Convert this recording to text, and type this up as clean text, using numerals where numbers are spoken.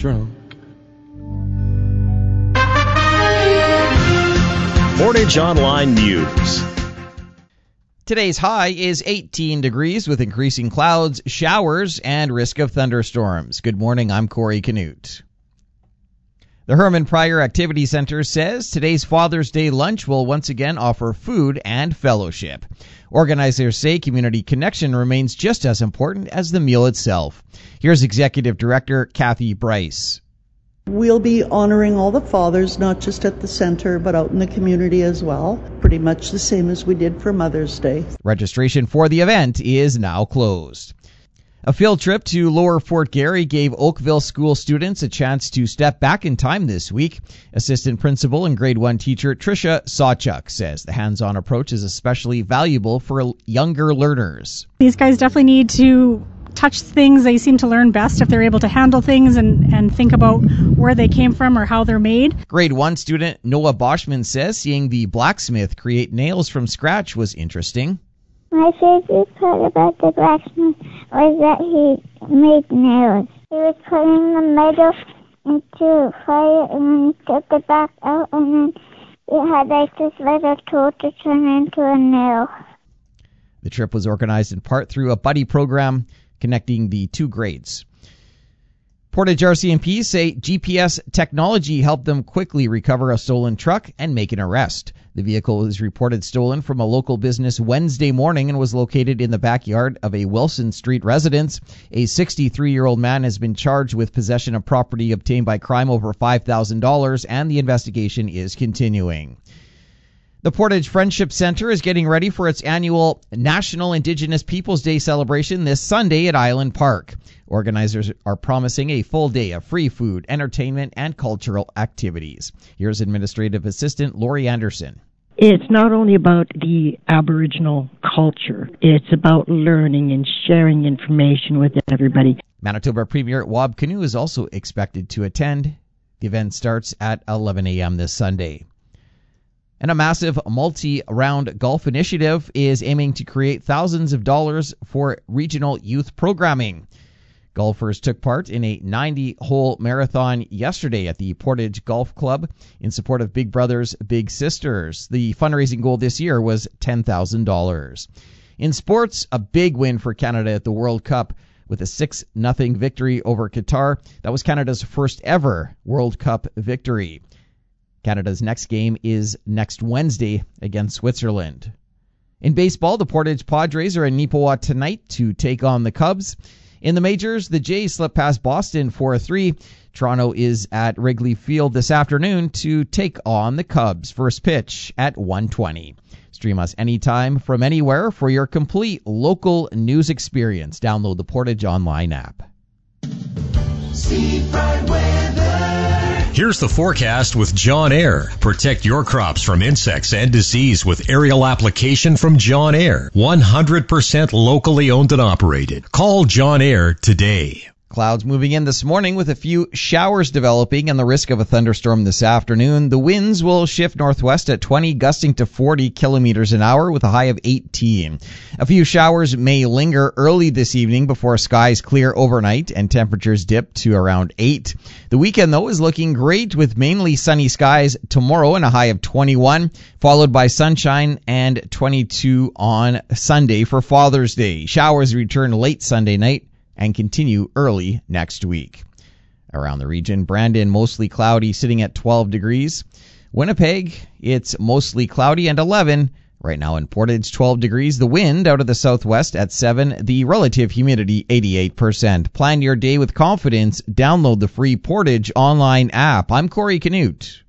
drunk. Portage Online News. Today's high is 18 degrees with increasing clouds, showers, and risk of thunderstorms. Good morning, I'm Corey Canute. The Herman Pryor Activity Center says today's Father's Day lunch will once again offer food and fellowship. Organizers say community connection remains just as important as the meal itself. Here's Executive Director Kathy Bryce. We'll be honoring all the fathers, not just at the center, but out in the community as well. Pretty much the same as we did for Mother's Day. Registration for the event is now closed. A field trip to Lower Fort Garry gave Oakville school students a chance to step back in time this week. Assistant principal and grade 1 teacher Tricia Sawchuk says the hands-on approach is especially valuable for younger learners. These guys definitely need to touch things. They seem to learn best if they're able to handle things and think about where they came from or how they're made. Grade 1 student Noah Boschman says seeing the blacksmith create nails from scratch was interesting. My favorite part about the blacksmith was that he made nails. He was putting the metal into fire and then he took it back out and then it had like this little tool to turn into a nail. The trip was organized in part through a buddy program connecting the two grades. Portage RCMP say GPS technology helped them quickly recover a stolen truck and make an arrest. The vehicle was reported stolen from a local business Wednesday morning and was located in the backyard of a Wilson Street residence. A 63-year-old man has been charged with possession of property obtained by crime over $5,000, and the investigation is continuing. The Portage Friendship Center is getting ready for its annual National Indigenous Peoples Day celebration this Sunday at Island Park. Organizers are promising a full day of free food, entertainment, and cultural activities. Here's Administrative Assistant Lori Anderson. It's not only about the Aboriginal culture. It's about learning and sharing information with everybody. Manitoba Premier Wab Kinew is also expected to attend. The event starts at 11 a.m. this Sunday. And a massive multi-round golf initiative is aiming to create thousands of dollars for regional youth programming. Golfers took part in a 90-hole marathon yesterday at the Portage Golf Club in support of Big Brothers Big Sisters. The fundraising goal this year was $10,000. In sports, a big win for Canada at the World Cup with a 6-0 victory over Qatar. That was Canada's first ever World Cup victory. Canada's next game is next Wednesday against Switzerland. In baseball, the Portage Padres are in Neepawa tonight to take on the Cubs. In the majors, the Jays slipped past Boston 4-3. Toronto is at Wrigley Field this afternoon to take on the Cubs. First pitch at 1:20. Stream us anytime from anywhere for your complete local news experience. Download the Portage Online app. Steve Bright Weather. Here's the forecast with John Air. Protect your crops from insects and disease with aerial application from John Air. 100% locally owned and operated. Call John Air today. Clouds moving in this morning with a few showers developing and the risk of a thunderstorm this afternoon. The winds will shift northwest at 20, gusting to 40 kilometers an hour with a high of 18. A few showers may linger early this evening before skies clear overnight and temperatures dip to around 8. The weekend, though, is looking great with mainly sunny skies tomorrow and a high of 21, followed by sunshine and 22 on Sunday for Father's Day. Showers return late Sunday night and continue early next week. Around the region, Brandon, mostly cloudy, sitting at 12 degrees. Winnipeg, it's mostly cloudy and 11. Right now in Portage, 12 degrees. The wind out of the southwest at 7. The relative humidity, 88%. Plan your day with confidence. Download the free Portage online app. I'm Corey Canute.